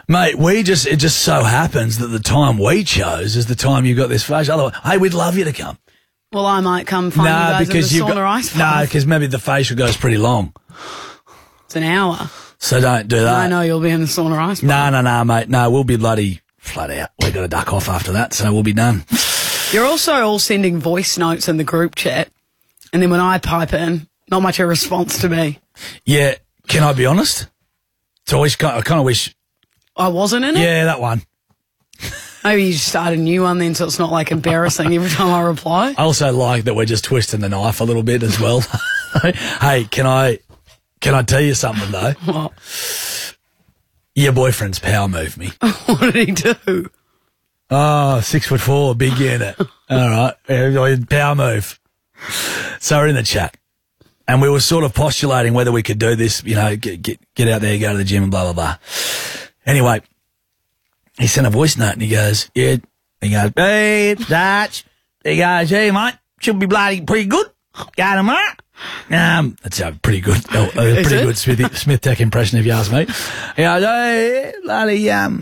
Mate, it just so happens that the time we chose is the time you got this facial. Otherwise, hey, we'd love you to come. Well, I might come find you guys at the sauna ice bath. No, because maybe the facial goes pretty long. It's an hour. So don't do that. I know you'll be in the sauna ice bath. No, mate. No, we'll be bloody flat out. We've got to duck off after that, so we'll be done. You're also all sending voice notes in the group chat, and then when I pipe in, not much a response to me. Yeah, can I be honest? I kind of wish I wasn't in it? Yeah, that one. Maybe you just start a new one then so it's not like embarrassing every time I reply. I also like that we're just twisting the knife a little bit as well. Hey, can I tell you something though? What? Your boyfriend's power moved me. What did he do? Oh, 6'4", big unit. All right, power move. So we're in the chat. And we were sort of postulating whether we could do this, you know, get out there, go to the gym and blah, blah, blah. Anyway, he sent a voice note and he goes, yeah, he goes, hey, Dutch. He goes, hey, mate, should be bloody pretty good. Got him, right? That's pretty good. Pretty good Smith Tech impression if you ask me. He goes, hey, bloody,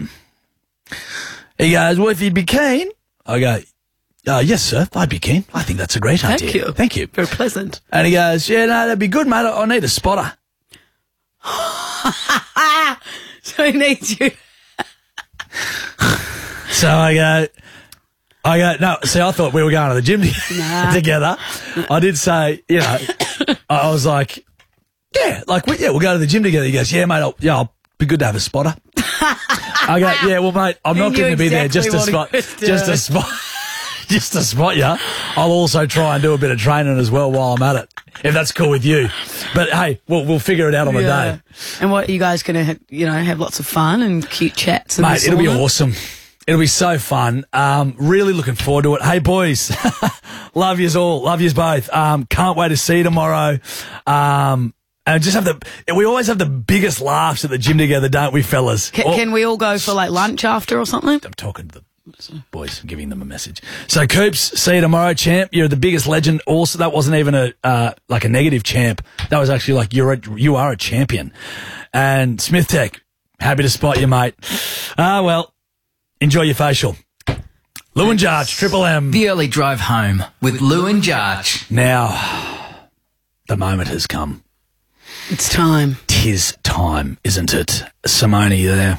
he goes, well, if you'd be keen. I go, yes, sir, I'd be keen. I think that's a great idea. Thank you. Very pleasant. And he goes, yeah, no, that'd be good, mate. I need a spotter. So he needs you. So I go, no, see, I thought we were going to the gym together. I did say, you know, I was like, yeah, like, we'll go to the gym together. He goes, yeah, mate, I'll be good to have a spotter. I go, yeah, well, mate, I'm not going to be there just to spot you. I'll also try and do a bit of training as well while I'm at it, if that's cool with you. But hey, we'll figure it out on the day. And what, are you guys going to, have lots of fun and cute chats? Mate, it'll be awesome. It'll be so fun. Really looking forward to it. Hey, boys, love yous all. Love yous both. Can't wait to see you tomorrow. And just we always have the biggest laughs at the gym together, don't we, fellas? Can we all go for like lunch after or something? I'm talking to the boys, I'm giving them a message. So, Coops, see you tomorrow, champ. You're the biggest legend. Also, that wasn't even a negative champ. That was actually like you are a champion. And Smith Tech, happy to spot you, mate. Well, enjoy your facial. Lou and Jarch, Triple M. The early drive home with Lou and Jarch. Now, the moment has come. It's time. 'Tis time, isn't it? Simone, you there?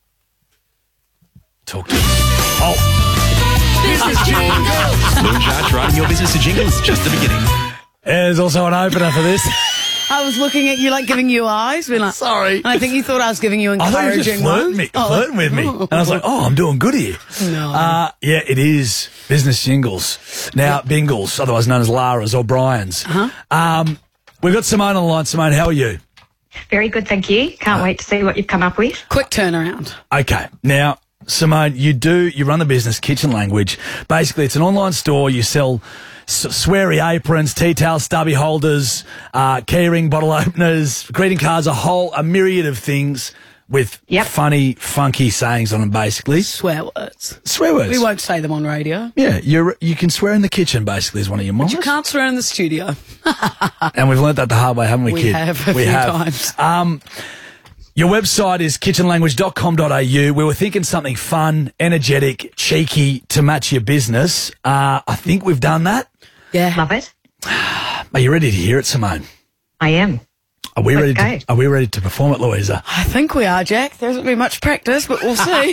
Talk to me. Oh. Business Jingles. Lou and Jarch writing your business to jingles. Just the beginning. There's also an opener for this. I was looking at you like giving you eyes. Being like, sorry. And I think you thought I was giving you encouraging I thought you were just flirting with me. And I was like, I'm doing good here. No. Yeah, it is business jingles. Now, Bingles, otherwise known as Lara's or Brian's. We've got Simone on the line. Simone, how are you? Very good, thank you. Can't wait to see what you've come up with. Quick turnaround. Okay. Now, Simone, you run the business Kitchen Language. Basically, it's an online store. You sell sweary aprons, tea towels, stubby holders, keyring bottle openers, greeting cards, a myriad of things with funny, funky sayings on them, basically. Swear words. Swear words. We won't say them on radio. Yeah, you can swear in the kitchen, basically, is one of your mottos. But you can't swear in the studio. And we've learnt that the hard way, haven't we, kid? We have a few times. Your website is kitchenlanguage.com.au. We were thinking something fun, energetic, cheeky to match your business. I think we've done that. Yeah. Love it. Are you ready to hear it, Simone? I am. Are we ready to perform it, Louisa? I think we are, Jack. There hasn't been much practice, but we'll see.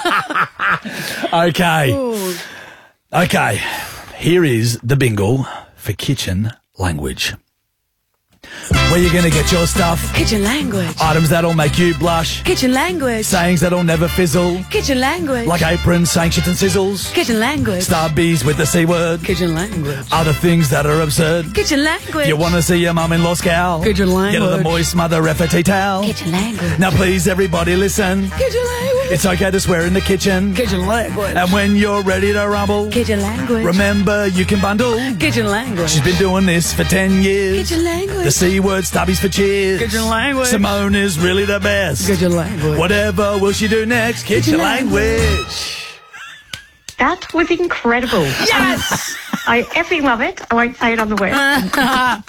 Okay. Ooh. Okay. Here is the bingle for Kitchen Language. Where you going to get your stuff? Kitchen Language. Items that'll make you blush. Kitchen Language. Sayings that'll never fizzle. Kitchen Language. Like aprons, saying shit and sizzles. Kitchen Language. Stubbies with the C word. Kitchen Language. Other things that are absurd. Kitchen Language. You want to see your mum-in-law scowl. Kitchen Language. Get her the moist mother effer towel. Kitchen Language. Now please everybody listen. Kitchen Language. It's okay to swear in the kitchen. Kitchen Language. And when you're ready to rumble. Kitchen Language. Remember you can bundle. Kitchen Language. She's been doing this for 10 years. Kitchen Language. The C word, stubbies for cheers. Kitchen Language. Simone is really the best. Kitchen Language. Whatever will she do next? Kitchen Language. That was incredible. Yes! I effing love it. I won't say it on the web.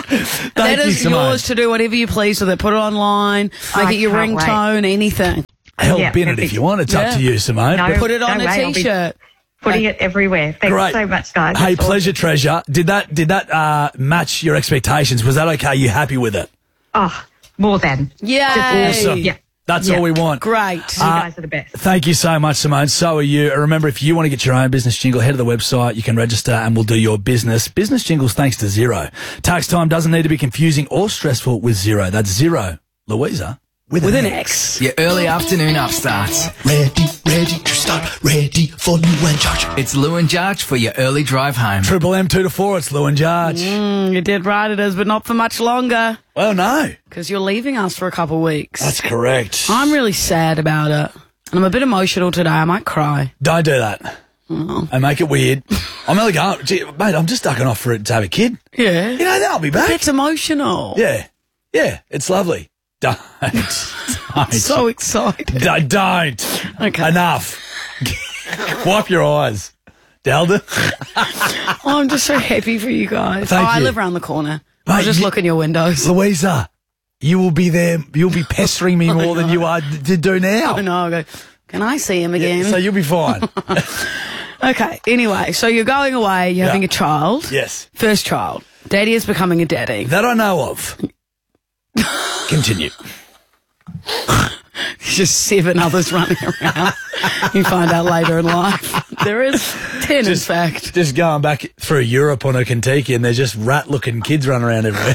That is yours to do whatever you please with it. Put it online, make it your ringtone, anything. help Yeah, in it if you want. It's up to you, Simone. No, But- Put it on no a way, I'll be T-shirt. putting it everywhere. Thanks Great. so much, guys. Hey, That's pleasure, treasure. Did that match your expectations? Was that okay? You happy with it? awesome. Oh, more than. Yay. Awesome. Yeah. That's Yeah. all we want. Great. You guys are the best. Thank you so much, Simone. So are you. Remember, if you want to get your own business jingle, head to the website. You can register and we'll do your business. Business jingles thanks to Xero. Tax time doesn't need to be confusing or stressful with Xero. That's Xero. Louisa. With an X. Your early afternoon upstarts. Ready to start. Ready for Lou and George. It's Lou and Jarch for your early drive home. Triple M 2 to 4. It's Lou and Jarge. You did right, it is, but not for much longer. Well, no. Because you're leaving us for a couple of weeks. That's correct. I'm really sad about it. And I'm a bit emotional today. I might cry. Don't do that. And make it weird. I'm only going, gee, mate, I'm just ducking off for it to have a kid. Yeah. You know, then I'll be back. It's emotional. Yeah. Yeah, it's lovely. Don't. Don't. So excited. Don't. Okay. Enough. Wipe your eyes. Delda. Oh, I'm just so happy for you guys. Thank I you. live around the corner. I'll Mate, just you- look in your windows. Louisa, you will be there. You'll be pestering me more than you are to do now. I know. I'll go, can I see him again? So you'll be fine. Okay. Anyway, so you're going away. You're having a child. Yes. First child. Daddy is becoming a daddy. That I know of. Continue. There's just 7 others running around. You find out later in life. There is 10, in fact. Just going back through Europe on a Kentucky and there's just rat-looking kids running around everywhere.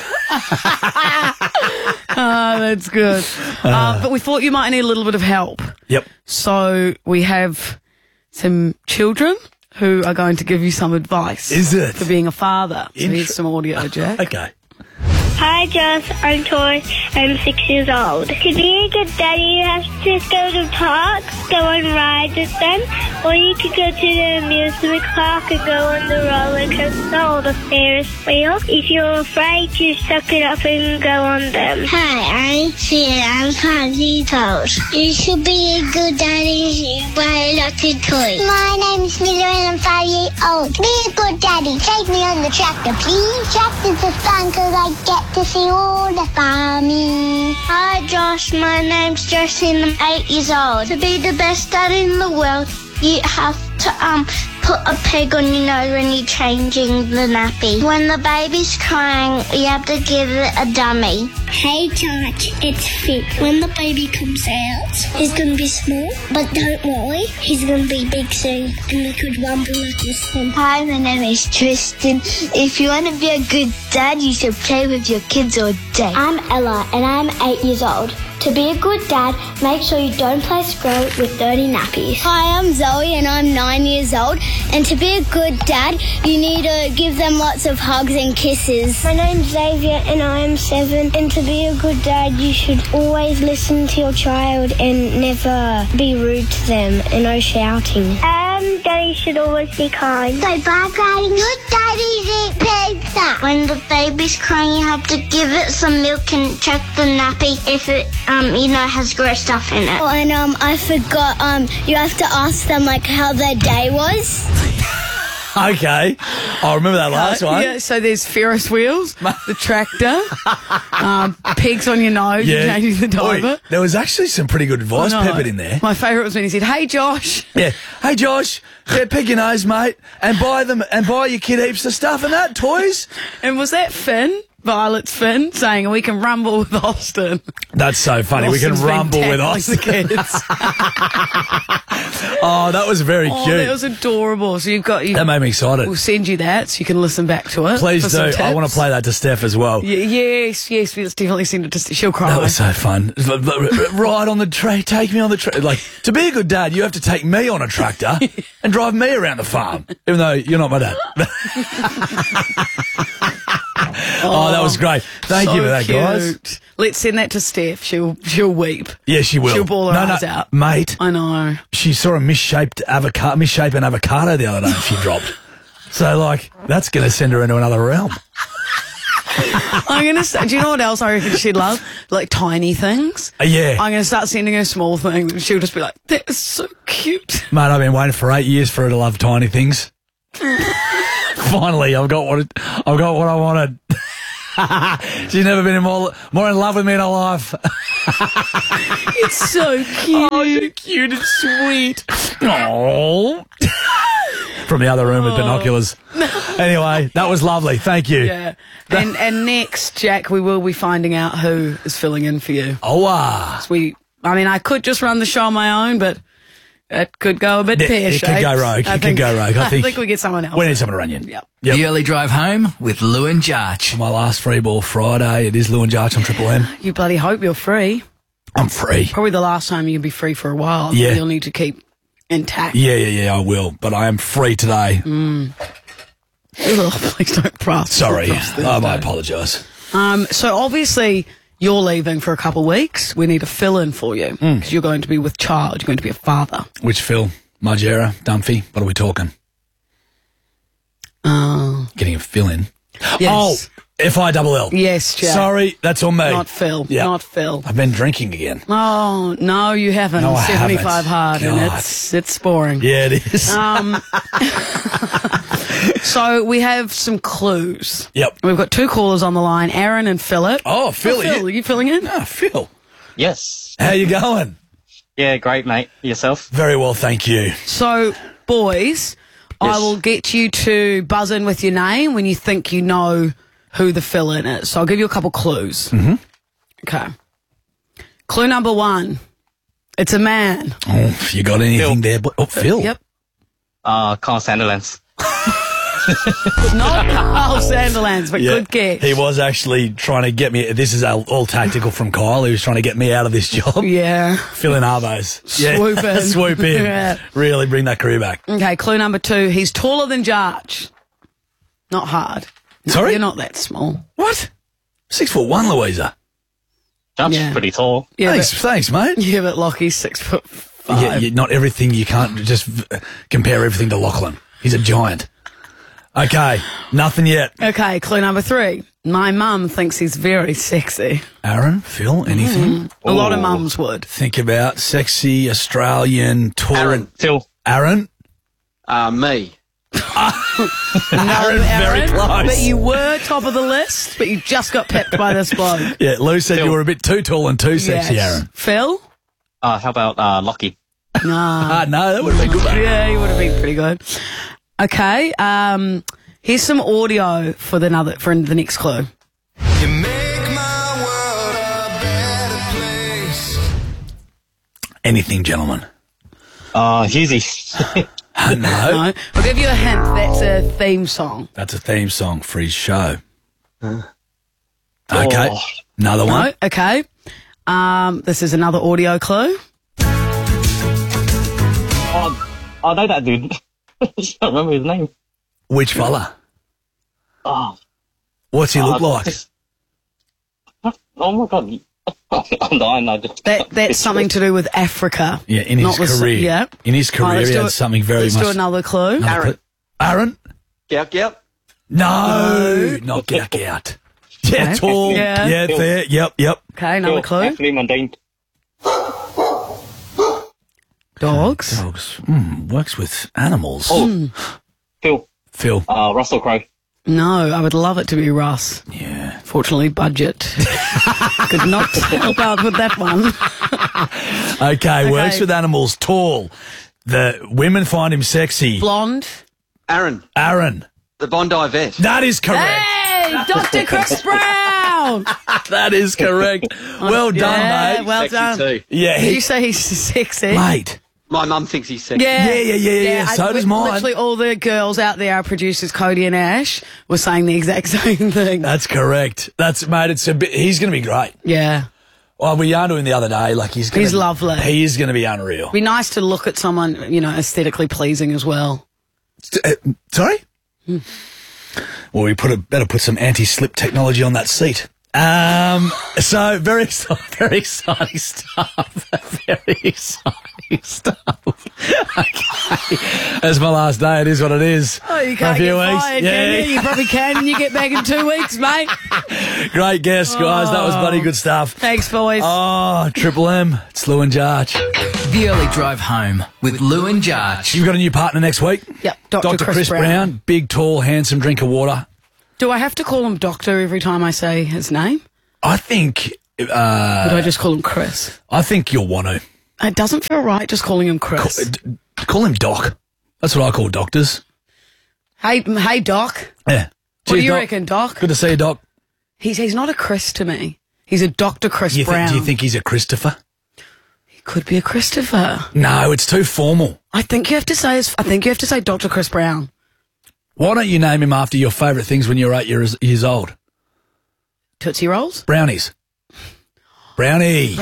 Oh, that's good. But we thought you might need a little bit of help. Yep. So we have some children who are going to give you some advice. Is it? For being a father. So here's some audio, Jack. Okay. Hi, Joss. I'm Tori. I'm 6 years old. To be a good daddy, you have to go to parks, go on rides with them, or you could go to the amusement park and go on the roller coaster or the Ferris wheel. If you're afraid, you suck it up and go on them. Hi, I'm Sia. I'm 5 years old. You should be a good daddy. You buy lots of toys. My name's Miller and I'm 5 years old. Be a good daddy. Take me on the tractor, please. Tractors are fun because I get to see all the farming. Hi, Josh. My name's Josie and I'm 8 years old. To be the best daddy in the world, you have to put a peg on your nose when you're changing the nappy. When the baby's crying, you have to give it a dummy. Hey, George, it's Finn. When the baby comes out, he's going to be small, but don't worry, he's going to be big soon, and we could rumble like this one. Hi, my name is Tristan. If you want to be a good dad, you should play with your kids all day. I'm Ella, and I'm 8 years old. To be a good dad, make sure you don't play squirrel with dirty nappies. Hi, I'm Zoe and I'm 9 years old. And to be a good dad, you need to give them lots of hugs and kisses. My name's Xavier and I am 7. And to be a good dad, you should always listen to your child and never be rude to them and no shouting. Daddy should always be kind. So bad daddy, good daddies eat pizza. When the baby's crying, you have to give it some milk and check the nappy if it, has gross stuff in it. Oh, and I forgot, you have to ask them, how their day was. Okay. I remember that last one. Yeah, so there's Ferris wheels, the tractor, pegs on your nose, and changing the diaper. Oi, there was actually some pretty good advice I know. peppered in there. My favourite was when he said, "Hey, Josh." Yeah. Hey, Josh, pick your nose, mate, and buy your kid heaps of stuff and that, toys. And was that Finn? Violet's Finn saying we can rumble with Austin. That's so funny. We can Austin's been rumble with tackling Austin. the kids. Oh, that was very Oh, cute. that was adorable. So That made me excited. We'll send you that so you can listen back to it. Please for do. some I tips. want to play that to Steph as well. Yes, let's definitely send it to Steph. She'll cry. That was so fun. Ride on the tray, take me on the tray. Like, to be a good dad, you have to take me on a tractor and drive me around the farm, even though you're not my dad. Oh, that was great. Thank you for that, guys. Cute. Let's send that to Steph. She'll weep. Yeah, she will. She'll bawl her eyes out. Mate, I know. she saw a misshapen avocado the other day she dropped. So, that's going to send her into another realm. I'm going to say, do you know what else I reckon she'd love? Tiny things. Yeah. I'm going to start sending her small things and she'll just be like, that is so cute. Mate, I've been waiting for 8 years for her to love tiny things. Finally, I've got what I wanted. She's never been more in love with me in her life. It's so cute. Oh, you're cute and sweet. Oh. From the other room with binoculars. Anyway, that was lovely. Thank you. Yeah. And next, Jack, we will be finding out who is filling in for you. Oh, I could just run the show on my own, but it could go a bit pear-shaped. It could go rogue. I think we get someone else. We need someone to run you. Yep. The early drive home with Lou and Jarch. My last free ball Friday. It is Lou and Jarch on Triple M. You bloody hope you're free. I'm free. Probably the last time you'll be free for a while. Yeah. You'll need to keep intact. Yeah, I will. But I am free today. Ugh, please don't pass. Sorry. I apologise. So obviously you're leaving for a couple of weeks. We need a fill-in for you because you're going to be with child. You're going to be a father. Which Phil? Margera? Dunphy? What are we talking? Getting a fill-in. Yes. Oh, F-I-double-L. Yes, Jack. Sorry, that's on me. Not Phil. Yeah. Not Phil. I've been drinking again. Oh, no, you haven't. No, I 75 haven't. hard, God. and it's boring. Yeah, it is. So we have some clues. Yep. We've got two callers on the line, Aaron and Philip. Oh, Phil. Phil, are you filling in? Ah, Phil. Yes. How you going? Yeah, great, mate. Yourself? Very well, thank you. So, boys, I will get you to buzz in with your name when you think you know who the fill-in is. So I'll give you a couple clues. Mm-hmm. Okay. Clue number 1. It's a man. Oh, you got anything there? Oh, Phil. Yep. Carl Sandilands. Not Carl Sandilands, but good guess. He was actually trying to get me. This is all tactical from Kyle. He was trying to get me out of this job. Yeah. Fill in Arbos. Yeah. Swoop in. Swoop in. Yeah. Really bring that career back. Okay, clue number 2. He's taller than Jarch. Not hard. No, Sorry? You're not that small. What? 6'1", Louisa. Jumps Yeah. pretty tall. Yeah, Thanks, mate. Yeah, but Lockie's 6'5". Yeah, not everything. You can't just compare everything to Lachlan. He's a giant. Okay, nothing yet. Okay, clue number 3. My mum thinks he's very sexy. Aaron, Phil, anything? A lot of mums would. Think about sexy, Australian, tall. Aaron. Phil. Aaron? Me. Aaron, very close. But you were top of the list, but you just got pipped by this bloke. Yeah, Lou said you were a bit too tall and too sexy, Yes. Aaron. Phil? How about Lockie? Nah. No, that would have been good. Mate. Yeah, he would have been pretty good. Okay, here's some audio for the next clue. You make my world a better place. Anything, gentlemen. Hughesy. No. No, I'll give you a hint. That's a theme song. That's a theme song for his show. Okay. Oh. Another one. No, okay. This is another audio clue. I know that dude. I just don't remember his name. Which fella? Oh, What's he look like? oh my God. I'm dying now. That's something to do with Africa. Yeah, in his Not with- career. yeah. In his career, let's he do had it. something very Let's much. do another clue. Another clue. Aaron? Yep. No, not get out. Yeah, Okay. tall. Yeah. Yeah, there. Yep. Okay, another clue. Anthony Mundine. Dogs. Dogs. Works with animals. Phil. Phil. Russell Crowe. No, I would love it to be Russ. Yeah. Fortunately, budget could not help out with that one. Okay, works with animals. Tall. The women find him sexy. Blonde. Aaron. Aaron. The Bondi Vet. That is correct. Hey, Dr. Chris Brown. That is correct. Well done, Yeah, mate. well Sexy done. too. Yeah, Did you say he's sexy? mate. My mum thinks he's sexy. Yeah. So does mine. Literally all the girls out there, our producers, Cody and Ash, were saying the exact same thing. That's correct. That's mate. It's a bit. He's going to be great. Yeah. Well, we yarned to him the other day. Like he's lovely. He is going to be unreal. Be nice to look at someone, aesthetically pleasing as well. Sorry. Well, we better put some anti-slip technology on that seat. So very exciting stuff. Very exciting stuff. Okay. That's my last day. It is what it is. Oh, you For a can't few get weeks. fired, Yeah. can you? You probably can. You get back in 2 weeks, mate. Great guest, guys. That was bloody good stuff. Thanks, boys. Oh, Triple M. It's Lou and Jarch. The early drive home with Lou and Jarch. You've got a new partner next week. Yep, Dr. Chris Brown. Big, tall, handsome, drink of water. Do I have to call him Doctor every time I say his name? I think... Or do I just call him Chris? I think you'll want to. It doesn't feel right just calling him Chris. Call him Doc. That's what I call doctors. Hey, Doc. Yeah. What do you Doc. reckon, Doc? Good to see you, Doc. He's not a Chris to me. He's a Dr. Chris Brown. Do you think he's a Christopher? He could be a Christopher. No, it's too formal. I think you have to say Dr. Chris Brown. Why don't you name him after your favourite things when you were 8 years old? Tootsie Rolls? Brownies. Brownie.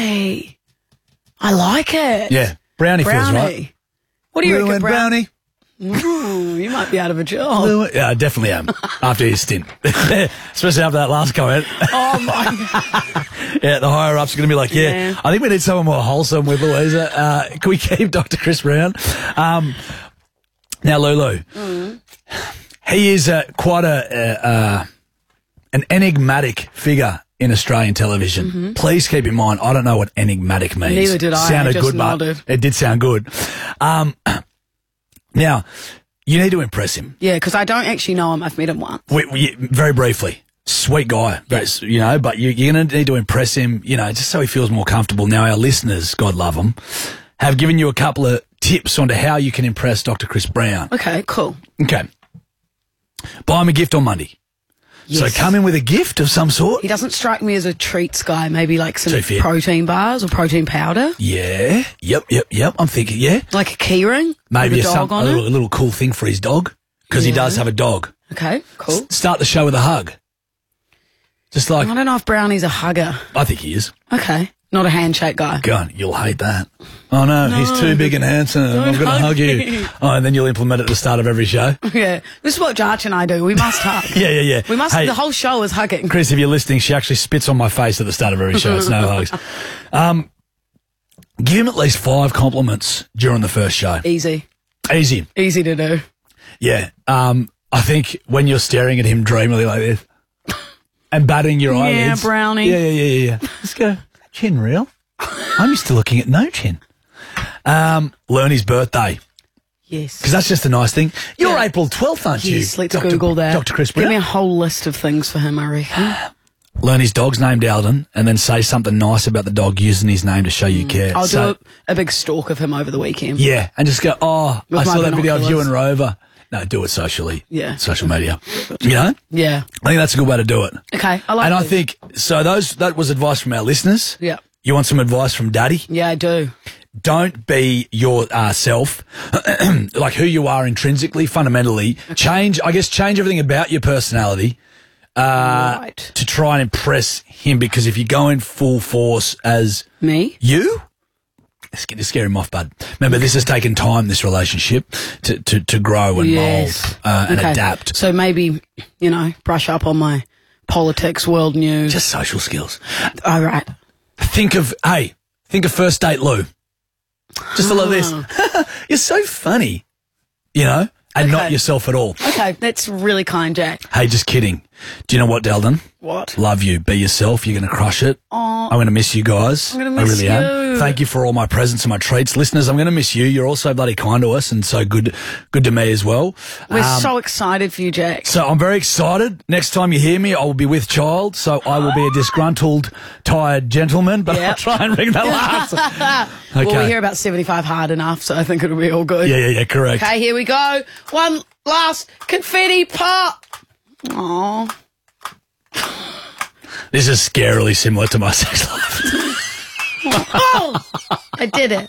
I like it. Yeah. Brownie feels right. What do you reckon, Brownie? Ooh, you might be out of a job. Yeah, I definitely am. After his stint. Especially after that last comment. Oh, my God. Yeah, the higher-ups are going to be like, yeah, I think we need someone more wholesome with Louisa. Can we keep Dr. Chris Brown? Now, Lulu, he is quite an enigmatic figure in Australian television. Mm-hmm. Please keep in mind, I don't know what enigmatic means. Neither did I. Sounded I just good, nodded. but it did sound good. Now, you need to impress him. Yeah, because I don't actually know him. I've met him once. Very briefly. Sweet guy, but you're going to need to impress him, just so he feels more comfortable. Now, our listeners, God love them, have given you a couple of tips onto how you can impress Dr. Chris Brown. Okay, cool. Okay. Buy him a gift on Monday. Yes. So come in with a gift of some sort. He doesn't strike me as a treats guy. Maybe like some Too fit. protein bars or protein powder. Yeah. Yep. I'm thinking, yeah. Like a key ring? Maybe with a dog on a it? little cool thing for his dog, because he does have a dog. Okay, cool. Start the show with a hug. Just like... I don't know if Brownie's a hugger. I think he is. Okay. Not a handshake guy. God, you'll hate that. Oh, no, he's too big and handsome. I'm going to hug you. Oh, and then you'll implement it at the start of every show. Yeah. This is what Jarch and I do. We must hug. Yeah. We must. Hey, the whole show is hugging. Chris, if you're listening, she actually spits on my face at the start of every show. It's no hugs. Give him at least 5 compliments during the first show. Easy. Easy to do. Yeah. I think when you're staring at him dreamily like this and batting your eyelids. Yeah, Brownie. Yeah. Let's go. Chin real? I'm used to looking at no chin. Learn his birthday. Yes. Because that's just a nice thing. You're April 12th, aren't you? Yes, let's Google that. Dr. Chris Brown. Give me a whole list of things for him, I reckon. Learn his dog's named Alden and then say something nice about the dog using his name to show you care. I'll do a big stalk of him over the weekend. Yeah, and just go, I saw that video of you and Rover. No, do it socially. Yeah. Social media. You know? Yeah. I think that's a good way to do it. Okay, I like And I this. think, so that was advice from our listeners. Yeah. You want some advice from Daddy? Yeah, I do. Don't be your self, like who you are intrinsically, fundamentally. Change everything about your personality to try and impress him, because if you go in full force as me, it's going to scare him off, bud. Remember, this has taken time, this relationship, to grow and mould and adapt. So maybe, brush up on my politics, world news. Just social skills. All right. Think of first date Lou. Just a little this. You're so funny, and not yourself at all. Okay, that's really kind, Jack. Hey, just kidding. Do you know what, Delden? What? Love you. Be yourself. You're going to crush it. Aw. I'm going to miss you guys. I'm going to miss I really am. you. Thank you for all my presents and my treats. Listeners, I'm going to miss you. You're all so bloody kind to us and so good to me as well. We're so excited for you, Jack. So I'm very excited. Next time you hear me, I will be with child, so I will be a disgruntled, tired gentleman, but I'll try and ring that last. Okay. Well, we hear about 75 hard enough, so I think it'll be all good. Yeah, correct. Okay, here we go. One last confetti pop. Aww. This is scarily similar to my sex life. Oh, I did it.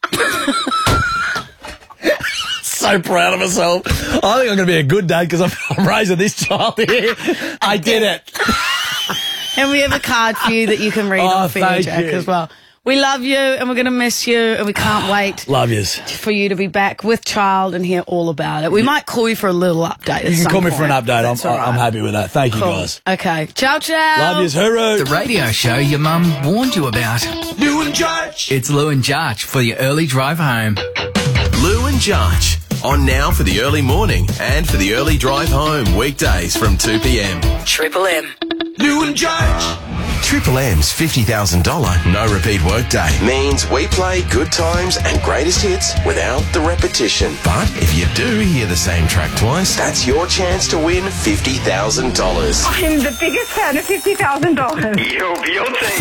So proud of myself. I think I'm going to be a good dad because I'm raising this child here. I did it. And we have a card for you that you can read off here, Jack, as well. We love you and we're going to miss you and we can't wait. Love yous. For you to be back with child and hear all about it. We might call you for a little update. You can call me for an update. I'm happy with that. Thank you, guys. Okay. Ciao. Love yous. Hooroo. The radio show your mum warned you about. Lou and Jarch. It's Lou and Jarch for your early drive home. Lou and Jarch. On now for the early morning and for the early drive home. Weekdays from 2 p.m. Triple M. Lou and Jarch. Triple M's $50,000 no repeat workday means we play good times and greatest hits without the repetition. But if you do hear the same track twice, that's your chance to win $50,000. I'm the biggest fan of $50,000. Yo, Beyonce.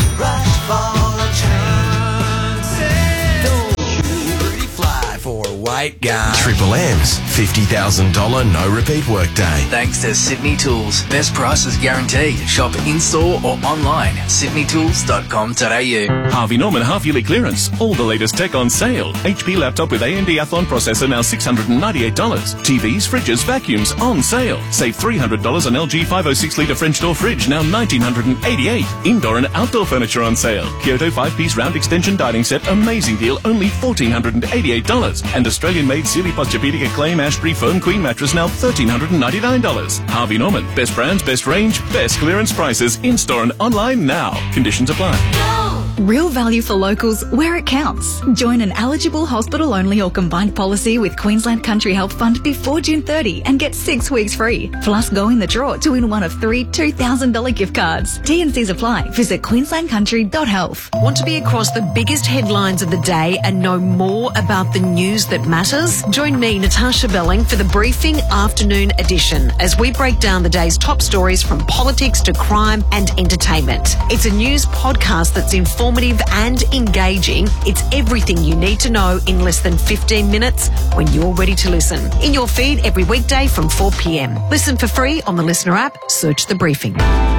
For a white guy. Triple M's $50,000 no repeat workday. Thanks to Sydney Tools. Best prices guaranteed. Shop in-store or online. sydneytools.com.au. Harvey Norman half-yearly clearance. All the latest tech on sale. HP laptop with AMD Athlon processor now $698. TVs, fridges, vacuums on sale. Save $300 on LG 506-litre French door fridge now $1,988. Indoor and outdoor furniture on sale. Kyoto 5-piece round extension dining set. Amazing deal. Only $1,488. And Australian-made Sealy Posturepedic Acclaim Ashbury Foam Queen mattress now $1,399. Harvey Norman. Best brands, best range, best clearance prices. In-store and online now. Conditions apply. Real value for locals where it counts. Join an eligible hospital-only or combined policy with Queensland Country Health Fund before June 30 and get 6 weeks free. Plus, go in the draw to win one of 3 $2,000 gift cards. T&Cs apply. Visit queenslandcountry.health. Want to be across the biggest headlines of the day and know more about the news that matters? Join me, Natasha Belling, for the Briefing Afternoon Edition as we break down the day's top stories from politics to crime and entertainment. It's a news podcast that's informative and engaging. It's everything you need to know in less than 15 minutes when you're ready to listen. In your feed every weekday from 4 p.m. Listen for free on the Listener app. Search The Briefing.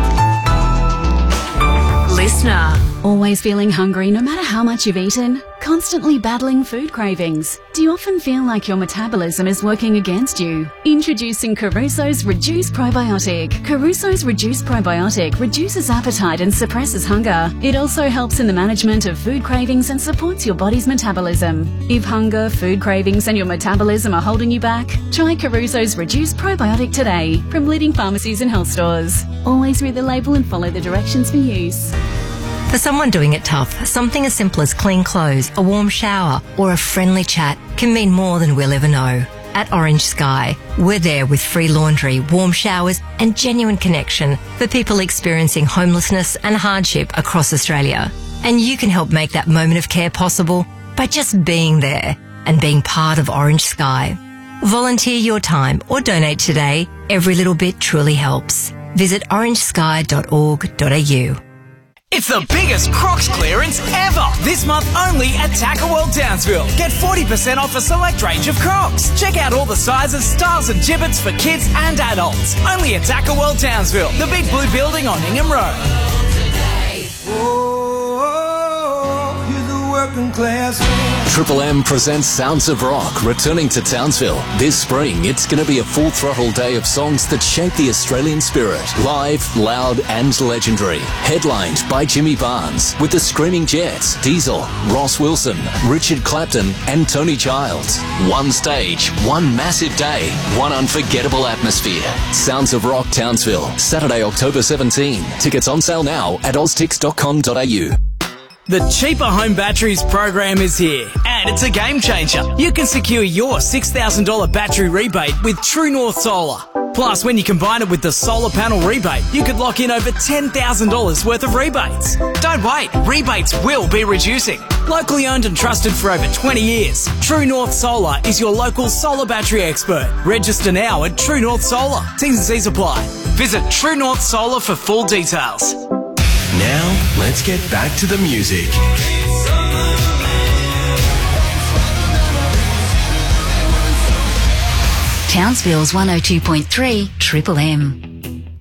Listener. Always feeling hungry no matter how much you've eaten? Constantly battling food cravings? Do you often feel like your metabolism is working against you? Introducing Caruso's Reduce Probiotic. Caruso's Reduce Probiotic reduces appetite and suppresses hunger. It also helps in the management of food cravings and supports your body's metabolism. If hunger, food cravings and your metabolism are holding you back, try Caruso's Reduce Probiotic today from leading pharmacies and health stores. Always read the label and follow the directions for use. For someone doing it tough, something as simple as clean clothes, a warm shower, or a friendly chat can mean more than we'll ever know. At Orange Sky, we're there with free laundry, warm showers, and genuine connection for people experiencing homelessness and hardship across Australia. And you can help make that moment of care possible by just being there and being part of Orange Sky. Volunteer your time or donate today. Every little bit truly helps. Visit orangesky.org.au. It's the biggest Crocs clearance ever! This month only at Tackle World Townsville. Get 40% off a select range of Crocs. Check out all the sizes, styles and gibbets for kids and adults. Only at Tackle World Townsville, the big blue building on Ingham Road. Triple M presents Sounds of Rock, returning to Townsville. This spring, it's going to be a full-throttle day of songs that shape the Australian spirit. Live, loud and legendary. Headlined by Jimmy Barnes, with the Screaming Jets, Diesel, Ross Wilson, Richard Clapton and Tony Childs. One stage, one massive day, one unforgettable atmosphere. Sounds of Rock Townsville, Saturday, October 17. Tickets on sale now at oztix.com.au. The Cheaper Home Batteries program is here, and it's a game changer. You can secure your $6,000 battery rebate with True North Solar. Plus, when you combine it with the solar panel rebate, you could lock in over $10,000 worth of rebates. Don't wait, rebates will be reducing. Locally owned and trusted for over 20 years, True North Solar is your local solar battery expert. Register now at True North Solar. T's and C's apply. Visit True North Solar for full details. Now, let's get back to the music. Townsville's 102.3 Triple M.